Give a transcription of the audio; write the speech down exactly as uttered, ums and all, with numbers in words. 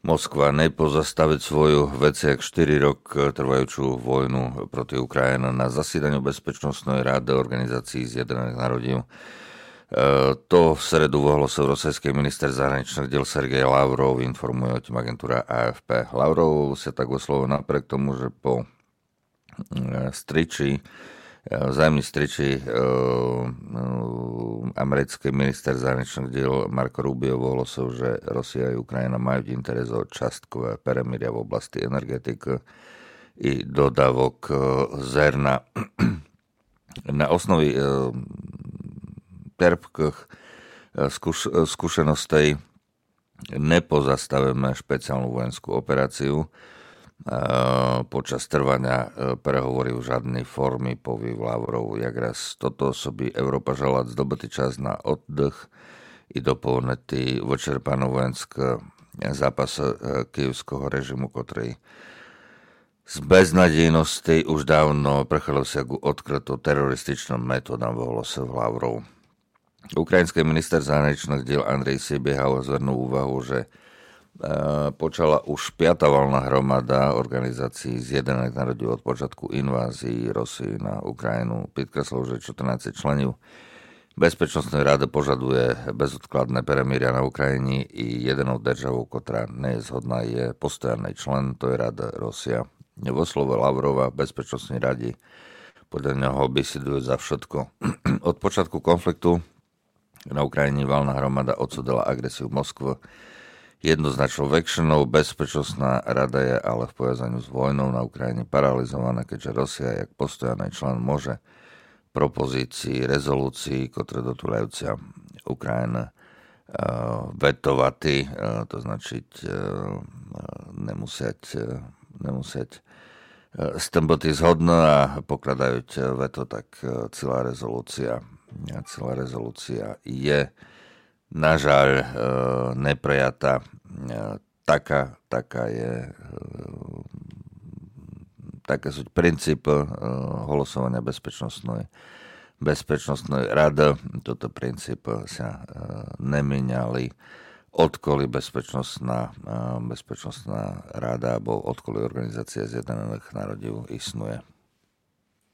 Moskva nepozastaviť svoju veciak štyri rok trvajúcu vojnu proti Ukrajine na zasídaniu Bezpečnostnej rady Organizácií zjednotených národov. To v sredu ohlásil rosyjský minister zahraničných diel Sergej Lavrov, informuje o tým agentúra á ef pé. Lavrov sa tak vyslovil napriek tomu, že po striči vzájomný striči americký minister zahraničných diel Marco Rubio ohlásil, že Rusia a Ukrajina majú interes o častkové peremiria v oblasti energetiky i dodávok zrna. Na osnovi terpkých skúš- skúseností nepozastavíme špeciálnu vojenskú operáciu. Počas trvania prehovorí v žiadnej formy, povie Lavrov. Jak raz toto sobі Európa žala zdobitý čas na oddych i doplnitý vyčerpaný vojenský zápas kyjevského režimu, ktorý z beznadejnosti už dávno prechádza sa ku odkryto terorističným metodám, ohlásil Lavrov. Ukrajinský minister zahraničných diel Andrej Sybiha zvrnul úvahu, že počala už piata valná hromada Organizácií zjednotených národov od počiatku invázii Rusy na Ukrajinu. Podkreslil, že štrnásť členov Bezpečnostnej rady požaduje bezodkladné peremiria na Ukrajine i jedinou državou, ktorá nie je zhodná, je postojanný člen, to je Rada Rusia. Vo slove Lavrova v Bezpečnostnej rade podľa neho besidujú za všetko. Od počiatku konfliktu na Ukrajine valná hromada odsudila agresiu Moskvy jednoznačnou väčšinou. Bezpečnostná rada je ale v povezaniu s vojnou na Ukrajine paralizovaná, keďže Rusia, jak postojaný člen, môže propozícii rezolúcií, ktoré dotúľajúcia Ukrajina vetovať, to značiť nemusieť, nemusieť s tým byť zhodné a pokladajú veto, tak celá rezolúcia, celá rezolúcia je nažaľ e, neprijatá. E, taká, taká je e, také sú princípy e, hlasovania bezpečnostnej bezpečnostnej rady. Toto princípy sa e, nemeniali, odkoli bezpečnostná, e, bezpečnostná rada alebo odkoli Organizácia zjednotených národov isnuje.